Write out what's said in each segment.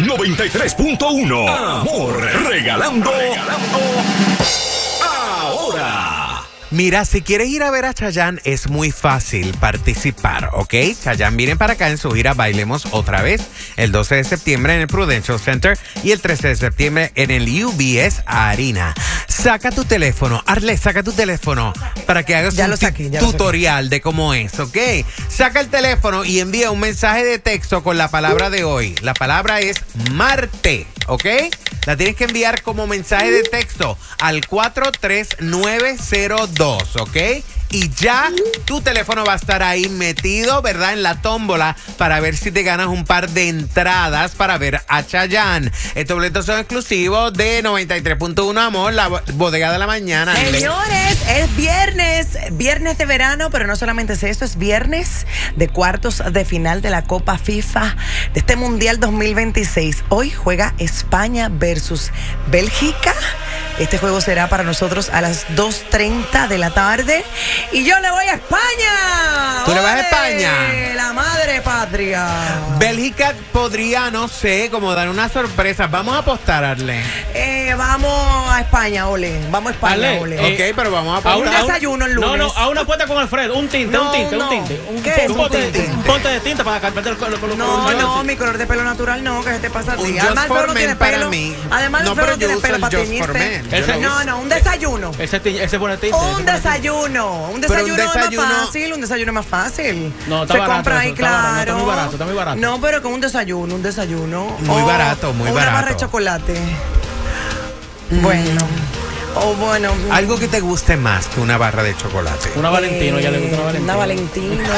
93.1. Amor, regalando ahora. Mira, si quieres ir a ver a Chayanne, es muy fácil participar, ¿ok? Chayanne viene para acá en su gira Bailemos Otra Vez, el 12 de septiembre en el Prudential Center y el 13 de septiembre en el UBS Arena. Saca tu teléfono, Arle, saca tu teléfono para que hagas un tutorial de cómo es, ¿ok? Saca el teléfono y envía un mensaje de texto con la palabra de hoy. La palabra es Marte, ¿ok? La tienes que enviar como mensaje de texto al 43902, ¿ok? Y ya tu teléfono va a estar ahí metido, ¿verdad? En la tómbola para ver si te ganas un par de entradas para ver a Chayanne. Estos boletos son exclusivos de 93.1 Amor, la bodega de la mañana. Señores, es viernes de verano, pero no solamente es eso, es viernes de cuartos de final de la Copa FIFA de este Mundial 2026. Hoy juega España versus Bélgica. Este juego será para nosotros a las 2:30 de la tarde. Y yo le voy a España. ¿Tú le vas a España? La madre patria. Bélgica podría, no sé, como dar una sorpresa. Vamos a apostar, Arle. Vamos a España, ole. Vamos a España, Arle, ole. Ok, pero vamos a apostar. Un desayuno el lunes. No, a una cuenta con Alfredo. Un tinte. ¿Qué es Un pote de tinta para cambiarte el color. No, mi color de pelo natural no, que se te pasa a ti. Un Además, Just el for pelo no tiene Men para pelo. mí. Además, el pelo no tiene pelo para teñirse. No, un desayuno. Ese buen tinte. Un desayuno. Un desayuno más fácil. No, está se barato compra ahí, eso, claro. Está muy barato. No, pero con un desayuno. Muy barato, muy una barato. barra de chocolate. Bueno. O bueno. Algo que te guste más que una barra de chocolate. Una Valentino, ya le gusta una Una Valentino. Valentino.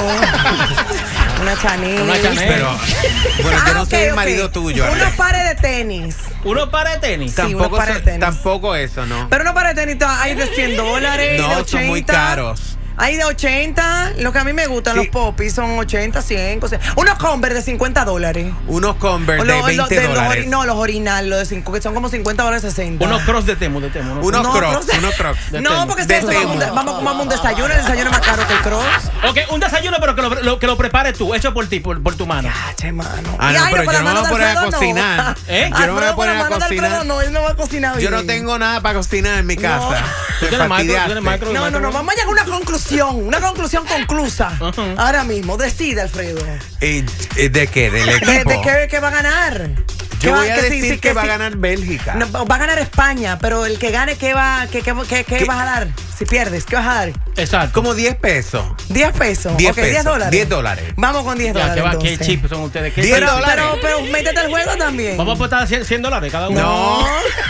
Una Chanel. Una Chanel. Pero, bueno, yo no soy el marido tuyo, Arle. Unos pares de tenis. ¿Unos pares de tenis? Tampoco, unos pares de tenis. Tampoco eso, ¿no? Pero unos pares de tenis hay de $100, No, de 80. son muy caros. Hay de 80, lo que a mí me gustan, los popis son 80, 100, unos Converse de $50. Unos Converse de $20. Los original, los de 5, que son como $50, 60. Unos cross de Temu. Unos crocs. No, porque vamos a un desayuno, el desayuno es más caro que el cross. Ok, un desayuno, pero que lo prepares tú, hecho por ti, por tu mano. Mano. Ah, no, pero yo no me voy a poner a cocinar. Yo no me voy a poner a cocinar. No, él no va a cocinar bien. Yo no tengo nada para cocinar en mi casa. ¿Tú tienes Vamos a llegar a una conclusión conclusa. Ahora mismo, decide, Alfredo. ¿De qué? ¿Del equipo? ¿De qué va a ganar? Yo voy a decir que va a ganar Bélgica. No, va a ganar España, pero el que gane, ¿qué vas a dar? Si pierdes, ¿qué vas a dar? Exacto. Como 10 pesos. 10 pesos. 10 okay, pesos. $10. Vamos con $10. ¿Qué chip son ustedes? $10. Pero métete al juego también. Vamos a apostar $100 cada uno. No.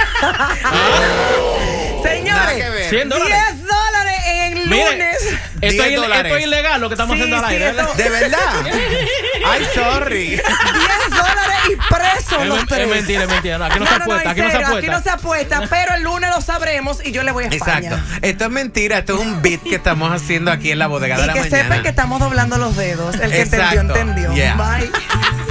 Señores, $100. $10 en lunes. Esto es ilegal lo que estamos haciendo al aire. ¿De verdad? Ay, sorry. $10 y presos los tres. Es mentira. No, aquí no se apuesta. Aquí no se apuesta, pero el lunes lo sabremos y yo le voy a España. Exacto. Esto es mentira. Esto es un beat que estamos haciendo aquí en la bodega de la mañana. Y que sepan que estamos doblando los dedos. El que entendió. Yeah. Bye.